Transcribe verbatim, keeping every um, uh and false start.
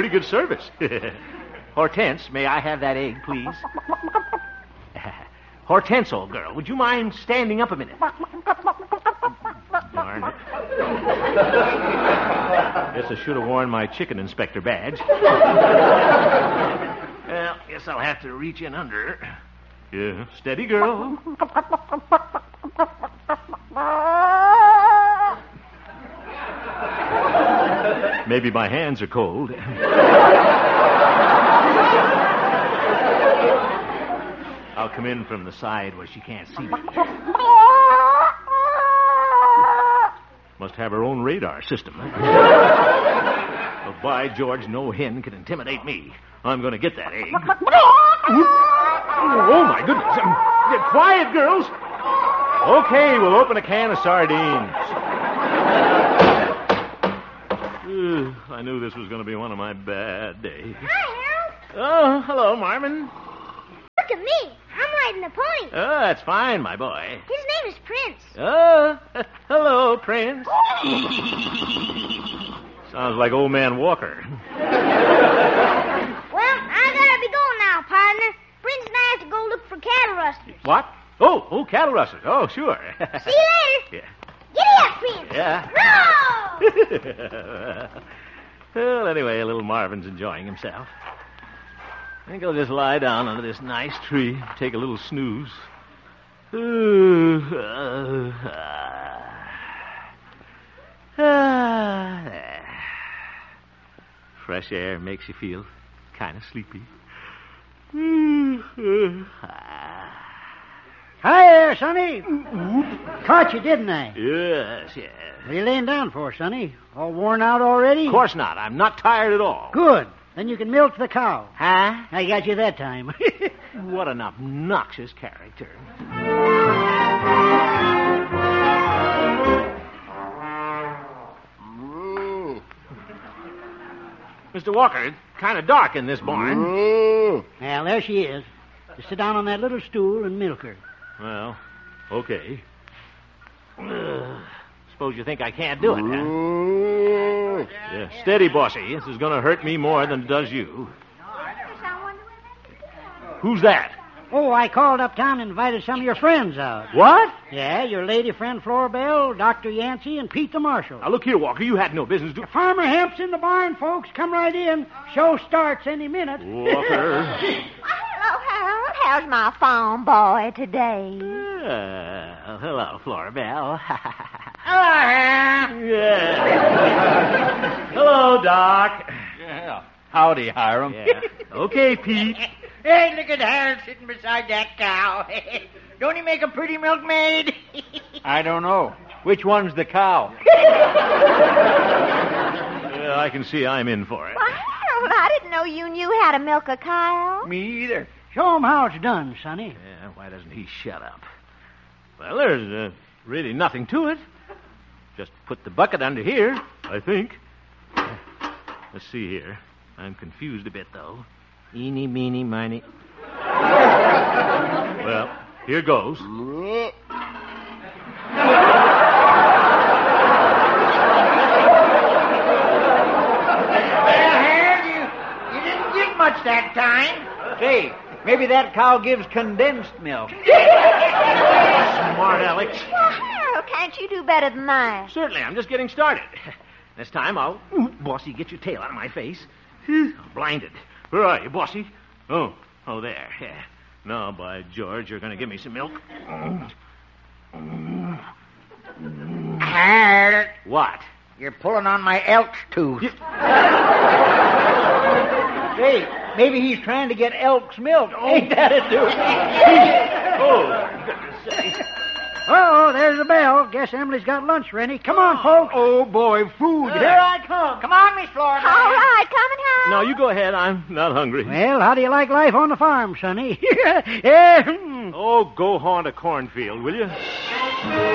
pretty good service. Hortense, may I have that egg, please? Hortense, old girl, would you mind standing up a minute? Darn it. Guess I should have worn my chicken inspector badge. Well, guess I'll have to reach in under. Yeah, steady, girl. Maybe my hands are cold. I'll come in from the side where she can't see me. Must have her own radar system. Well, by George, no hen can intimidate me. I'm going to get that egg. Oh, my goodness. Um, quiet, girls. Okay, we'll open a can of sardines. Uh, I knew this was going to be one of my bad days. Hi, Harold. Oh, hello, Marvin. Look at me. I'm riding a pony. Oh, that's fine, my boy. His name is Prince. Oh, hello, Prince. Sounds like old man Walker. Well, I gotta be going now, partner. Prince and I have to go look for cattle rustlers. What? Oh, oh, cattle rustlers. Oh, sure. See you later. Yeah. Giddy up, Prince. Yeah. Well, anyway, little Marvin's enjoying himself. I think I'll just lie down under this nice tree, take a little snooze. Ooh, uh, uh, uh, fresh air makes you feel kind of sleepy. Hi there, Sonny. Caught you, didn't I? Yes, yes. What are you laying down for, Sonny? All worn out already? Of course not. I'm not tired at all. Good. Then you can milk the cow. Huh? I got you that time. What an obnoxious character. Mister Walker, it's kind of dark in this barn. Well, there she is. Just sit down on that little stool and milk her. Well, okay. Uh, suppose you think I can't do it, huh? Yeah, steady, bossy. This is going to hurt me more than it does you. Who's that? Oh, I called uptown and invited some of your friends out. What? Yeah, your lady friend Florbell, Doctor Yancey, and Pete the Marshal. Now, look here, Walker. You had no business doing... Farmer Hemp's in the barn, folks. Come right in. Show starts any minute. Walker. Hello, Harold. How's my farm boy today? Uh, hello, Florbell. Hello, Harold. Yeah. Hello, Doc. Yeah. Howdy, Hiram. Yeah. Okay, Pete. Hey, look at Harold sitting beside that cow. Don't he make a pretty milkmaid? I don't know. Which one's the cow? Yeah, I can see I'm in for it. Well, Harold, I didn't know you knew how to milk a cow. Me either. Show 'em how it's done, Sonny. Yeah, why doesn't he shut up? Well, there's uh, really nothing to it. Just put the bucket under here, I think. Let's see here. I'm confused a bit, though. Eeny, meeny, miny. Well, here goes. Well, Harold, you, you didn't get much that time. Say, maybe that cow gives condensed milk. Smart Alex. Well, Harold, can't you do better than that? Certainly, I'm just getting started. This time I'll... Ooh, Bossy, get your tail out of my face. I'm blinded. Where are you, Bossy? Oh, oh, there. Yeah. No, by George, you're going to give me some milk. Harold, What? you're pulling on my elk's tooth. Say, maybe he's trying to get elk's milk. Ain't that it, dude? Oh, goodness sake. Oh, there's the bell. Guess Emily's got lunch ready. Come on, folks. Oh, boy, food. Here I come. Come on, Miss Florida. All right, coming home. No, you go ahead. I'm not hungry. Well, how do you like life on the farm, Sonny? Yeah, hmm. Oh, go haunt a cornfield, will you?